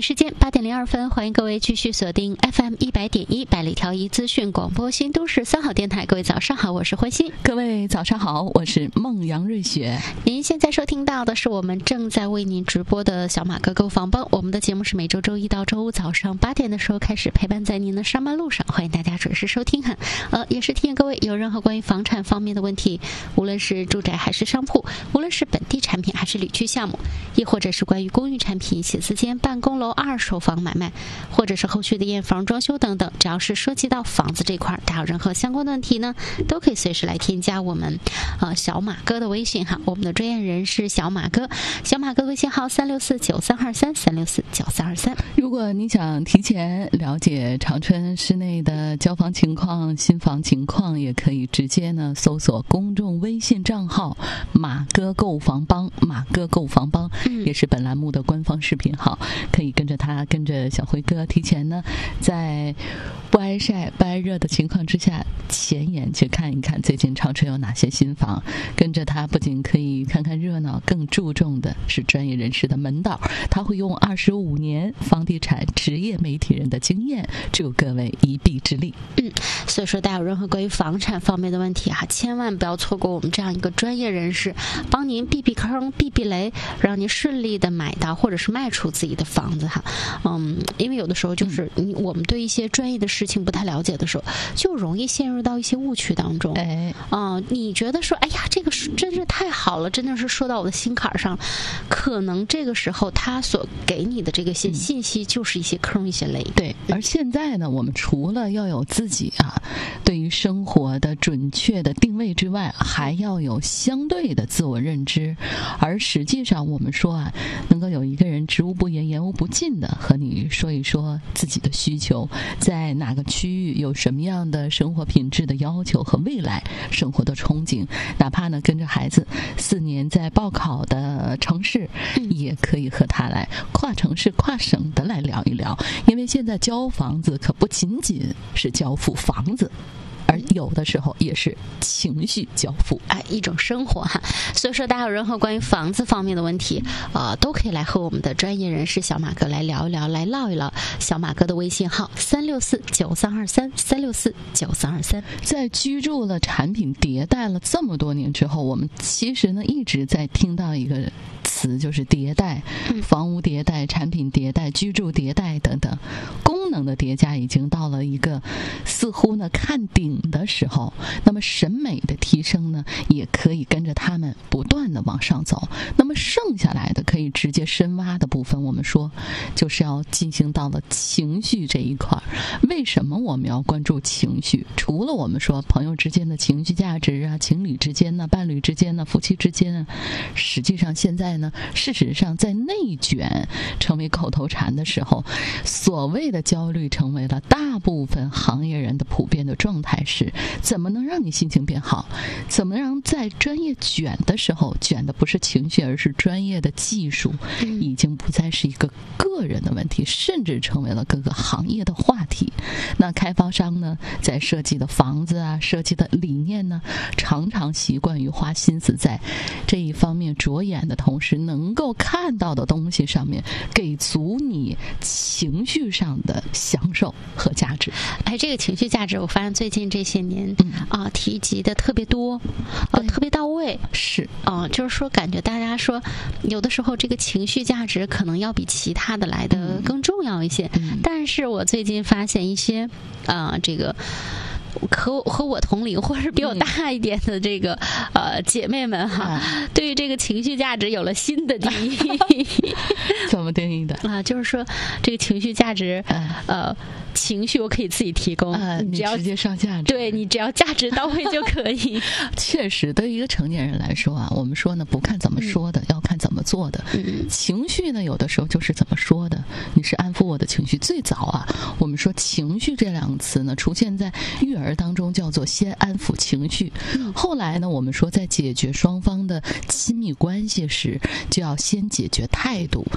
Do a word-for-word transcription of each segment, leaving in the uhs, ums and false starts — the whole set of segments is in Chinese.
京时间八点零二分，欢迎各位继续锁定 F M 一百点一百里挑一资讯广播新都市三好电台。各位早上好，我是欢欣。 各位早上好，我是孟阳瑞雪。 您现在收听到的是我们正在为您直播的小马哥购房帮。我们的节目是每周周一到周五早上八点的时候开始陪伴在您的上班路上，欢迎大家准时收听哈。呃，也是提醒各位，有任何关于房产方面的问题，无论是住宅还是商铺，无论是本地产品还是旅居项目，亦或者是关于公寓产品、写字间、办公楼、二手房买卖，或者是后续的验房、装修等等，只要是涉及到房子这块，大家有任何相关的问题呢，都可以随时来添加我们呃小马哥的微信哈，我们的专业人士小马哥，小马哥微信号三六四九三二三三六四九三二三。 如果你想提前了解长春市内的交房情况、新房情况，也可以直接呢搜索公众微信账号马哥购房帮，马哥购房帮、嗯、也是本栏目的官方视频号，可以跟着他跟着小辉哥提前呢在不挨晒不挨热的情况之下，前眼去看一看最近长春有哪些新房，跟着他不仅可以看看热闹，更注重的是专业人士的门道，他会用二十五年房地产职业媒体人的经验助各位一臂之力。 嗯，所以说大家有任何关于房产方面的问题啊，千万不要错过我们这样一个专业人士，帮您避避坑避避雷，让您顺利的买到或者是卖出自己的房子哈。嗯，因为有的时候就是你我们对一些专业的事情不太了解的时候，就容易陷入到一些误区当中。哎，啊、呃，你觉得说，哎呀，这个真是太好了，真的是说到我的心坎上，可能这个时候他所给你的这个些信息就是一些坑、一些雷。 对，而现在呢，我们除了要有自己啊对于生活的准确的定位之外，还要有相对的自我认知。而实际上，我们说啊，能够有一个人知无不言、言无不尽的和你说一说自己的需求，在哪个区域有什么样的生活品质的要求和未来生活的憧憬，哪怕呢跟着孩子四年在报考的城市，也可以和他来跨城市、跨省的来聊一聊。因为现在交房子可不仅仅是交付房子，而有的时候也是情绪交付， 哎，一种生活哈。所以说，大家有任何关于房子方面的问题，呃，都可以来和我们的专业人士小马哥来聊一聊，来唠一唠。小马哥的微信号三六四九三二三三六四九三二三。 在居住了产品迭代了这么多年之后，我们其实呢一直在听到一个词，就是迭代，房屋迭代、产品迭代、居住迭代等等，功能的叠加已经到了一个似乎呢看顶的时候，那么审美的提升呢也可以跟着他们不断的往上走。那么剩下来的可以直接深挖的部分，我们说就是要进行到了情绪这一块。为什么我们要关注情绪？除了我们说朋友之间的情绪价值啊，情侣之间呢、伴侣之间呢、夫妻之间啊，实际上现在呢，事实上在内卷成为口头禅的时候，所谓的焦虑成为了大部分行业人的普遍的状态。是怎么能让你心情变好？怎么让在专业卷的时候，卷的不是情绪，而是专业的技术，已经不再是一个个人的问题，甚至成为了各个行业的话题。那开发商呢，在设计的房子啊，设计的理念呢，常常习惯于花心思在这一方面着眼的同时，能够看到的东西上面给足你情绪上的享受和价值。 哎，这个情绪价值，我发现最近这些年、嗯、啊提及的特别多，呃特别到位。 是啊、呃，就是说感觉大家说有的时候这个情绪价值可能要比其他的来的更重要一些。嗯、但是我最近发现一些啊、呃、这个。和和我同龄或者是比我大一点的这个、嗯、呃姐妹们哈、嗯，对于这个情绪价值有了新的定义。 怎么定义的啊？就是说这个情绪价值，嗯、呃，情绪我可以自己提供， 嗯、你只要你直接上价值， 对你只要价值到位就可以。 确实，对于一个成年人来说啊，我们说呢，不看怎么说的，嗯、要看怎么做的。嗯、情绪呢，有的时候就是怎么说的。你是安抚我的情绪。最早啊，我们说情绪这两个词呢，出现在育儿当中叫做先安抚情绪。嗯、后来呢，我们说在解决双方的亲密关系时，就要先解决态度。嗯、态度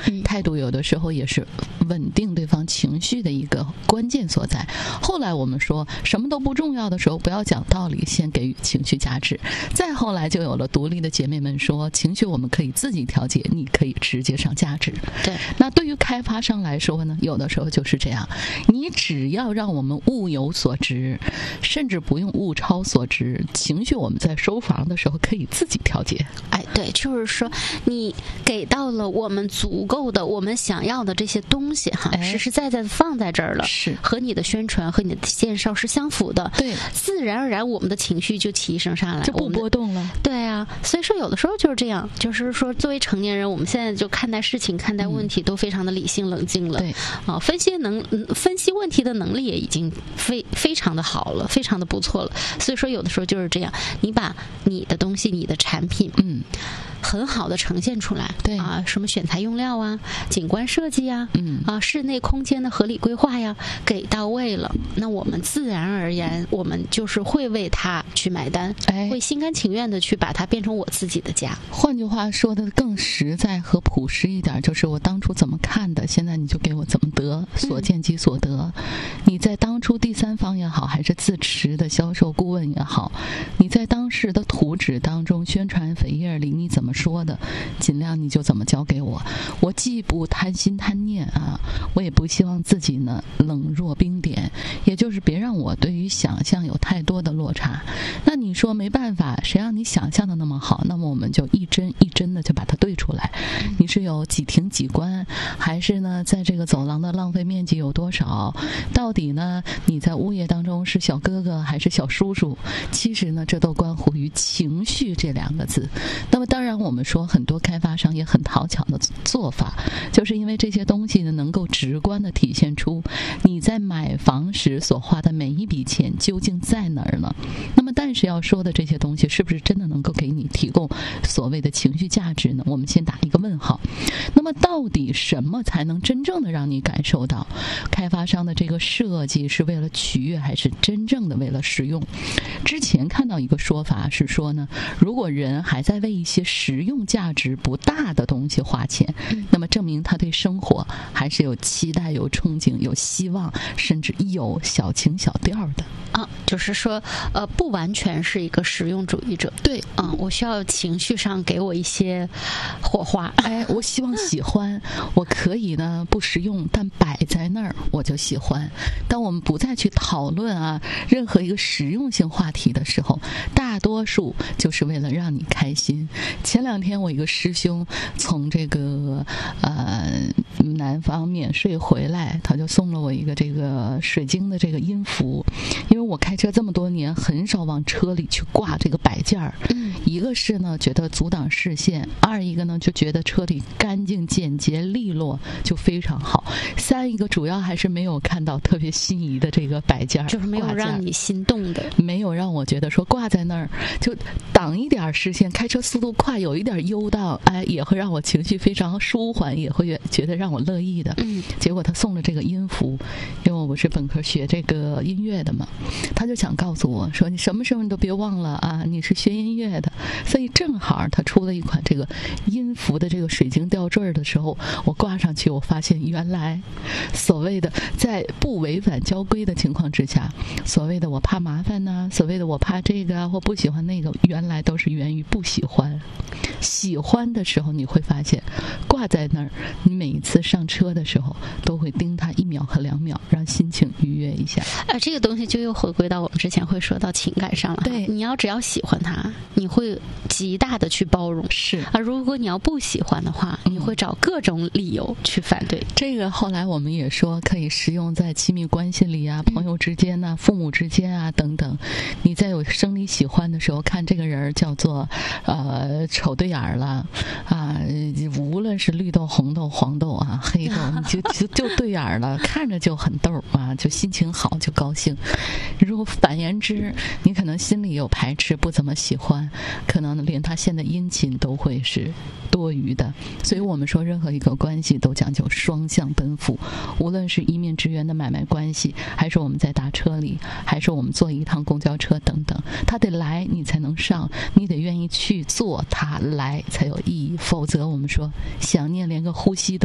度有的时候也是稳定对方情绪的一个关键所在。后来我们说什么都不重要的时候，不要讲道理，先给予情绪价值。再后来就有了独立的姐妹们说，情绪我们可以自己调节，你可以直接上价值。 对， 那对于开发商来说呢，有的时候就是这样，你只要让我们物有所值，甚至不用物超所值，情绪我们在收房的时候可以自己调节。 哎，对，就是说你给到了我们足够的我们想要的这些东西哈， 哎、 实实在在的放在这儿了， 是和你的宣传和你的介绍是相符的， 对， 自然而然我们的情绪就提升上来， 就不波动了。 对啊，所以说有的时候就是这样，就是说作为成年人，我们现在就看待事情、看待问题都非常的理性冷静了。 对啊，分析能分析问题的能力也已经非非常的好了，非常的不错了。所以说有的时候就是这样，你把你的东西、你的产品， 嗯。 很好的呈现出来， 对啊，什么选材用料啊、景观设计啊， 嗯啊，室内空间的合理规划呀，给到位了，那我们自然而然，我们就是会为它去买单， 哎， 会心甘情愿的去把它变成我自己的家。 换句话说的更实在和朴实一点，就是我当初怎么看的，现在你就给我怎么得，所见即所得。嗯、你在当初第三方也好，还是自持的销售顾问也好，你在当时的图纸当中、宣传扉页里，你怎么说的，尽量你就怎么交给我。我既不贪心贪念啊，我也不希望自己呢冷若冰点，也就是别让我对于想象有太多的落差。那你说没办法，谁让你想象的那么好，那么我们就一针一针的就把它对出来。你是有几庭几观，还是呢在这个走廊的浪费面积有多少，到底呢你在物业当中是小哥哥还是小叔叔，其实呢这都关乎于情绪这两个字。那么当然我们说很多开发商也很讨巧的做法，就是因为这些东西呢能够直观的体现出你在买房时所花的每一笔钱究竟在哪儿呢。那么但是要说的这些东西是不是真的能够给你提供所谓的情绪价值呢？我们先打一个问号。那么到底什么才能真正的让你感受到开发商的这个设计是为了取悦还是真正的为了实用？之前看到一个说法是说呢，如果人还在为一些实用价值不大的东西花钱，那么证明他对生活还是有期待、有憧憬、有希望，甚至有小情小调的啊。就是说，呃，不完全是一个实用主义者。 对， 啊、嗯，我需要情绪上给我一些火花。 哎，我希望喜欢，我可以呢不实用，但摆在那儿我就喜欢。当我们不再去讨论啊任何一个实用性话题的时候，大多数就是为了让你开心。前两天我一个师兄从这个呃南方免税回来，他就送了我一个这个水晶的这个音符，因为我开车这么多年很少往车里去挂这个摆件儿， 嗯， 一个是呢觉得阻挡视线，二一个呢就觉得车里干净简洁利落就非常好，三一个主要还是没有看到特别心仪的这个摆件儿， 就是没有让你心动的， 没有让我觉得说挂在那儿就挡一点视线，开车速度快有一点悠荡，哎，也会让我情绪非常舒缓，也会觉得让我乐意的。 嗯， 结果他送了这个音符，因为我不是本科学这个音乐的嘛，他就想告诉我说你什么时候你都别忘了啊，你是学音乐的。所以正好他出了一款这个音符的这个水晶吊坠的时候，我挂上去，我发现原来所谓的在不违反交规的情况之下，所谓的我怕麻烦呢、啊，所谓的我怕这个啊或不喜欢那个，原来都是源于不喜欢。喜欢的时候你会发现挂在那儿，你每一次上车的时候都会盯它一秒和两秒，让心情愉悦一下。 呃，这个东西就又回归到我们之前会说到情感上了。 对， 你要只要喜欢它，你会极大的去包容。 是啊，如果你要不喜欢的话，你会找各种理由去反对。嗯、 这个后来我们也说可以适用在亲密关系里啊，朋友之间啊，父母之间啊等等。你在有生理喜欢的时候，看这个人叫做呃瞅对眼儿了啊，无论是绿豆、红豆、黄豆啊、黑豆，你就就就对眼儿了，看着就很逗啊，就心情好，就高兴。如果反言之，你可能心里有排斥，不怎么喜欢，可能连他现在殷勤都会是多余的。所以我们说，任何一个关系都讲究双向奔赴，无论是一面之缘的买卖关系，还是我们在打车里，还是我们坐一趟公交车等等，他得来你才能上，你得愿意去做，他来才有意义。否则我们说想念连个呼吸都是多余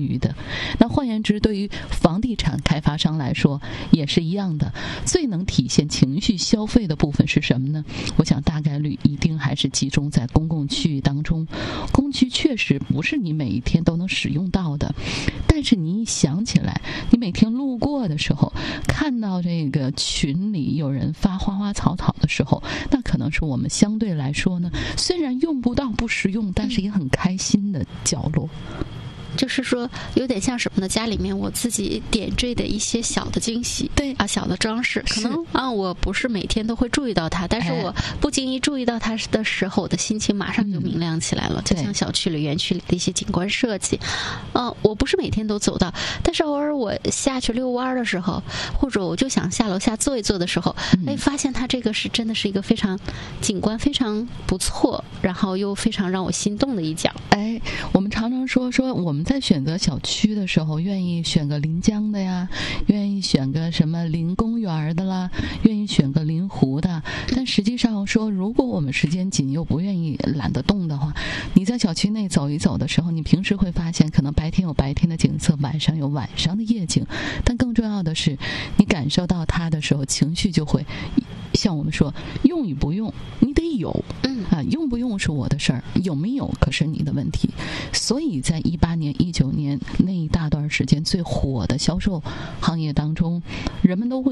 余的。那换言之，对于房地产开发商来说也是一样的，最能体现情绪消费的部分是什么呢？我想大概率一定还是集中在公共区域当中。公区确实不是你每一天都能使用到的，但是你一想起来，你每天路过的时候，看到这个群里有人发花花草草的时候，那可能是我们相对来说呢，虽然用不到不实用，但是也很开心的角落。 就是说有点像什么呢？家里面我自己点缀的一些小的惊喜， 对啊，小的装饰，可能啊我不是每天都会注意到它，但是我不经意注意到它的时候，我的心情马上就明亮起来了。嗯、就像小区里、园区里的一些景观设计，嗯、呃，我不是每天都走到，但是偶尔我下去遛弯的时候，或者我就想下楼下坐一坐的时候，嗯、哎，发现它这个是真的是一个非常景观非常不错，然后又非常让我心动的一角。 哎，我们常常说说我们在选择小区的时候，愿意选个临江的呀，愿意选个什么临公园的啦，愿意选个临湖的。但实际上说，如果我们时间紧又不愿意懒得动的话，你在小区内走一走的时候，你平时会发现，可能白天有白天的景色，晚上有晚上的夜景。但更重要的是，你感受到它的时候，情绪就会像我们说，用与不用，你得有。嗯啊，用不用是我的事儿，有没有可是你的问题。所以在一八年、一九年那一大段时间最火的销售行业当中，人们都会